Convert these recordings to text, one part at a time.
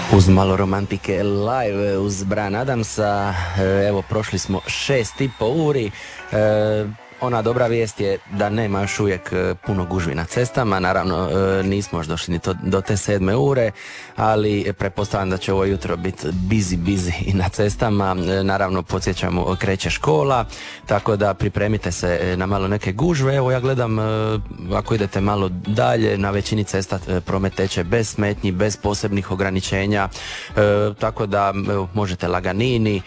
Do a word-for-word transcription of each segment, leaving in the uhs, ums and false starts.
Uz malo romantike live uz Brian Adamsa, evo prošli smo šest i po uri. E, ona dobra vijest je da nema još uvijek puno gužvi na cestama, naravno nismo još došli ni to, do te sedme ure, ali pretpostavljam da će ovo jutro biti busy, busy i na cestama. Naravno podsjećamo, kreće škola, tako da pripremite se na malo neke gužve. Evo ja gledam, ako idete malo dalje, na većini cesta promet teče bez smetnji, bez posebnih ograničenja, e, tako da evo, možete laganini,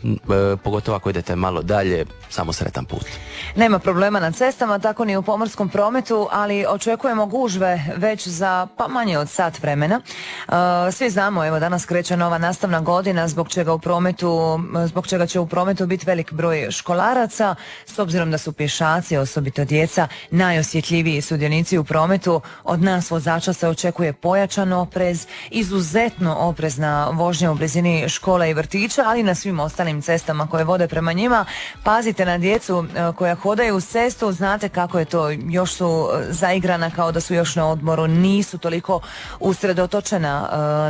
E, pogotovo ako idete malo dalje, samo sretan put. Nema problema na cestama, tako ni u pomorskom prometu, ali očekujemo gužve već za pa manje od sat vremena. E, svi znamo, evo danas kreće nova nastavna godina, zbog čega u prometu, zbog čega će u prometu biti velik broj školaraca, s obzirom da su pješaci, osobito djeca, najosjetljiviji sudionici u prometu. Od nas vozača se očekuje pojačan oprez, izuzetno oprezna vožnja u blizini škola i vrtića, ali i na svim ostalim cestama koje vode prema njima. Pazite na djecu koja hodaju uz cestu, znate kako je to, još su zaigrana kao da su još na odmoru, nisu toliko usredotočena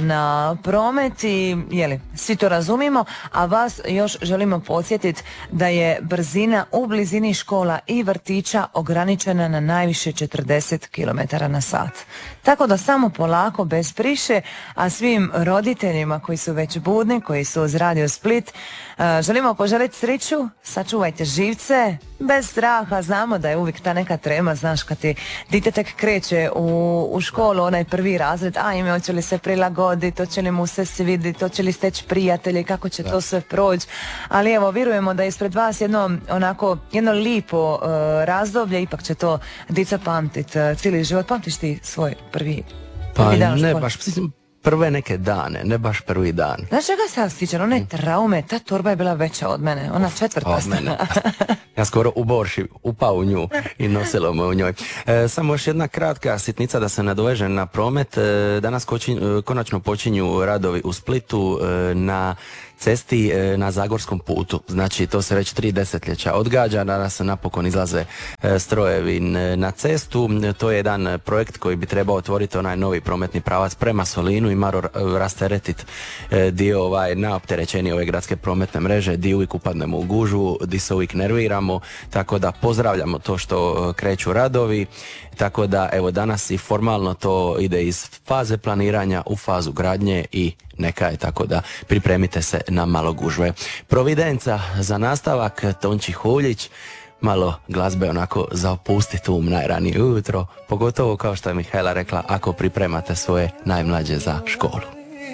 na promet i jeli, svi to razumimo, a vas još želimo podsjetiti da je brzina u blizini škola i vrtića ograničena na najviše četrdeset kilometara na sat. Tako da samo polako, bez priše, a svim roditeljima koji su već budni, koji su uz Radio Split, želimo poželiti sreću, sačuvajte živce, bez straha. Znamo da je uvijek ta neka trema, znaš, kad ti dite tek kreće u, u školu, onaj prvi razred, a ime, hoće li se prilagoditi, hoće li mu se svidjeti, hoće li steći prijatelji, kako će da. to sve proći. Ali evo, vjerujemo da je ispred vas jedno onako, jedno lipo uh, razdoblje, ipak će to dica pamtit uh, cijeli život. Pamtiš ti svoj prvi, prvi pa, dan ne, baš prve neke dane, ne baš prvi dan. Znaš čega se ja stičem? One traume, ta torba je bila veća od mene, ona četvrta. Od mene. Ja skoro u borši upao u nju i nosilo me u njoj. E, samo još jedna kratka sitnica da se nadovežem na promet. E, danas kočin, konačno počinju radovi u Splitu e, na cesti e, na Zagorskom putu. Znači to se već tri desetljeća odgađa, danas se napokon izlaze e, strojevi na cestu. E, to je jedan projekt koji bi trebao otvoriti onaj novi prometni pravac prema Solinu i malo rasteretiti e, dio ovaj najopterećenije ove gradske prometne mreže, di uvijek upadnemo u gužvu, di se uvijek nerviramo, tako da pozdravljamo to što kreću radovi, tako da evo danas i formalno to ide iz faze planiranja u fazu gradnje i neka je, tako da pripremite se na malo gužve. Providenca za nastavak, Tonči Huljić, malo glazbe onako za opustiti um najranije ujutro, pogotovo kao što je Mihajla rekla, ako pripremate svoje najmlađe za školu.